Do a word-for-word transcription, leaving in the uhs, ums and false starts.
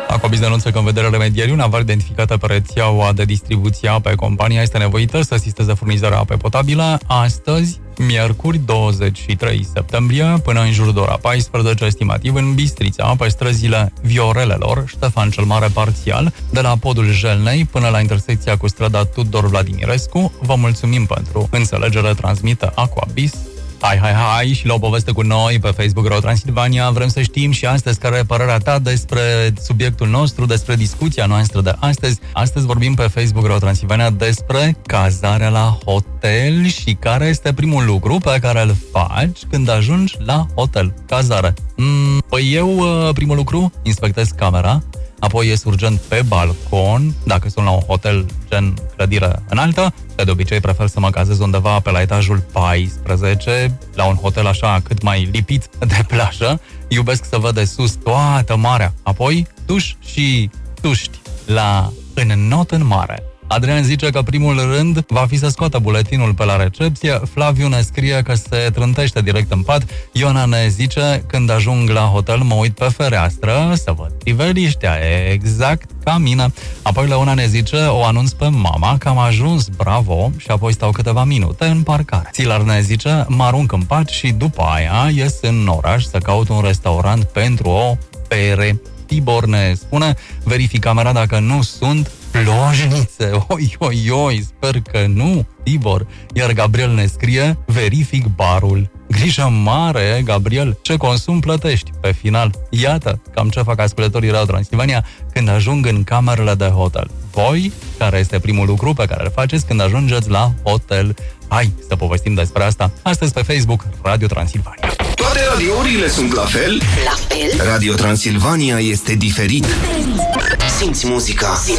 Aquabis denunță că în vederea remedierii un aval identificată pe rețeaua de distribuție apă, compania este nevoită să asisteze furnizarea apei potabile astăzi, miercuri, douăzeci și trei septembrie, până în jur de ora paisprezece, estimativ, în Bistrița, pe străzile Viorelelor, Ștefan cel Mare parțial, de la podul Jelnei până la intersecția cu strada Tudor Vladimirescu. Vă mulțumim pentru înțelegere, transmite Aquabis. Hai, hai, hai și la o poveste cu noi pe Facebook Radio Transilvania. Vrem să știm și astăzi care e părerea ta despre subiectul nostru, despre discuția noastră de astăzi. Astăzi vorbim pe Facebook Radio Transilvania despre cazarea la hotel și care este primul lucru pe care îl faci când ajungi la hotel. Cazare. Mm, păi eu, primul lucru, inspectez camera, apoi ies urgent pe balcon, dacă sunt la un hotel gen clădire înaltă, că de obicei prefer să mă cazez undeva pe la etajul paisprezece, la un hotel așa cât mai lipit de plajă. Iubesc să văd de sus toată marea. Apoi duș și tuști la înnot în mare. Adrian zice că primul rând va fi să scoată buletinul pe la recepție, Flaviu ne scrie că se trântește direct în pat, Iona ne zice când ajung la hotel mă uit pe fereastră să văd priveliștea, exact ca mine. Apoi Leona ne zice o anunț pe mama că am ajuns, bravo, și apoi stau câteva minute în parcare. Țilar ne zice mă arunc în pat și după aia ies în oraș să caut un restaurant pentru o bere. Tibor ne spune verific camera dacă nu sunt plojnițe. Oi, oi, oi, sper că nu, Tibor. Iar Gabriel ne scrie, verific barul. Grijă mare, Gabriel, ce consum plătești pe final. Iată cam ce fac ascultătorii Radio Transilvania când ajung în camerele de hotel. Voi, care este primul lucru pe care îl faceți când ajungeți la hotel? Hai să povestim despre asta astăzi pe Facebook Radio Transilvania. Toate radiourile sunt la fel? La fel? Radio Transilvania este diferit. Simți muzica.